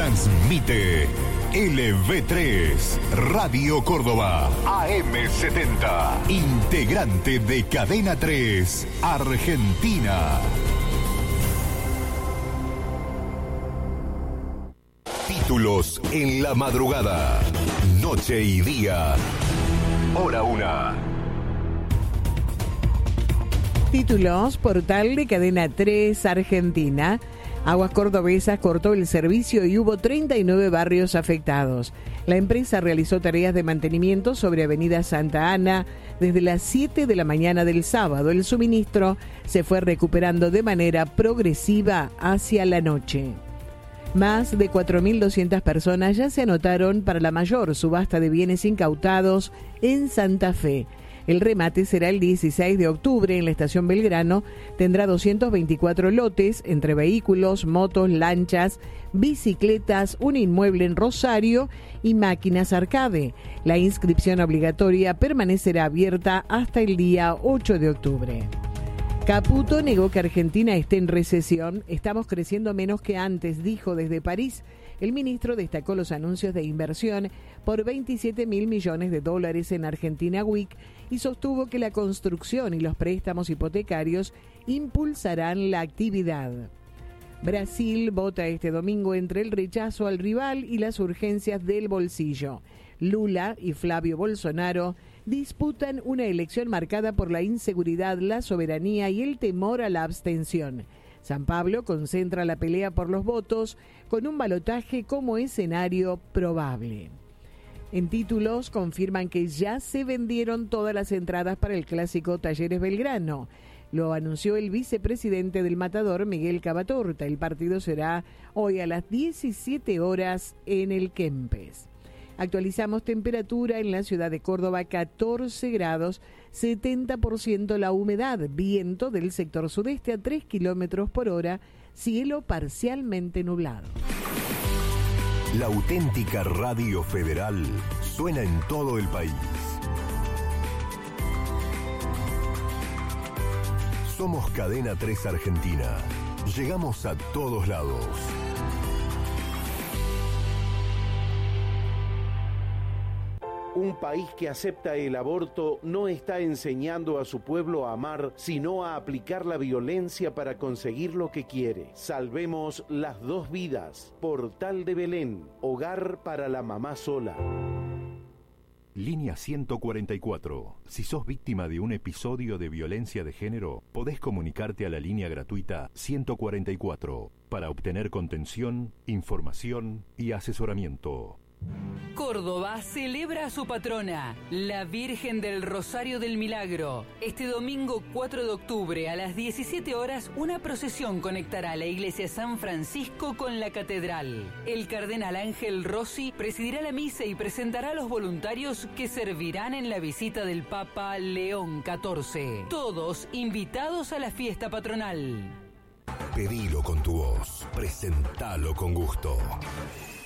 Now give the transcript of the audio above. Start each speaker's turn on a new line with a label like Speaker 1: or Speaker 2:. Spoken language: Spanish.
Speaker 1: Transmite LV3, Radio Córdoba, AM70, integrante de Cadena 3, Argentina. Títulos en la madrugada, noche y día, hora 1.
Speaker 2: Títulos, portal de Cadena 3, Argentina. Aguas Cordobesas cortó el servicio y hubo 39 barrios afectados. La empresa realizó tareas de mantenimiento sobre Avenida Santa Ana desde las 7 de la mañana del sábado. El suministro se fue recuperando de manera progresiva hacia la noche. Más de 4.200 personas ya se anotaron para la mayor subasta de bienes incautados en Santa Fe. El remate será el 16 de octubre en la estación Belgrano. Tendrá 224 lotes entre vehículos, motos, lanchas, bicicletas, un inmueble en Rosario y máquinas arcade. La inscripción obligatoria permanecerá abierta hasta el día 8 de octubre. Caputo negó que Argentina esté en recesión. Estamos creciendo menos que antes, dijo desde París. El ministro destacó los anuncios de inversión por 27.000 millones de dólares en Argentina Week y sostuvo que la construcción y los préstamos hipotecarios impulsarán la actividad. Brasil vota este domingo entre el rechazo al rival y las urgencias del bolsillo. Lula y Flavio Bolsonaro disputan una elección marcada por la inseguridad, la soberanía y el temor a la abstención. San Pablo concentra la pelea por los votos con un balotaje como escenario probable. En títulos confirman que ya se vendieron todas las entradas para el clásico Talleres Belgrano. Lo anunció el vicepresidente del Matador, Miguel Cavatorta. El partido será hoy a las 17 horas en el Kempes. Actualizamos temperatura en la ciudad de Córdoba, 14 grados, 70% la humedad, viento del sector sudeste a 3 kilómetros por hora, cielo parcialmente nublado.
Speaker 1: La auténtica Radio Federal suena en todo el país. Somos Cadena 3 Argentina. Llegamos a todos lados.
Speaker 3: Un país que acepta el aborto no está enseñando a su pueblo a amar, sino a aplicar la violencia para conseguir lo que quiere. Salvemos las dos vidas. Portal de Belén, hogar para la mamá sola.
Speaker 1: Línea 144. Si sos víctima de un episodio de violencia de género, podés comunicarte a la línea gratuita 144 para obtener contención, información y asesoramiento.
Speaker 4: Córdoba celebra a su patrona, la Virgen del Rosario del Milagro. Este domingo 4 de octubre a las 17 horas, una procesión conectará la iglesia San Francisco con la catedral. El cardenal Ángel Rossi presidirá la misa y presentará a los voluntarios que servirán en la visita del Papa León XIV. Todos invitados a la fiesta patronal.
Speaker 1: Pedilo con tu voz, presentalo con gusto.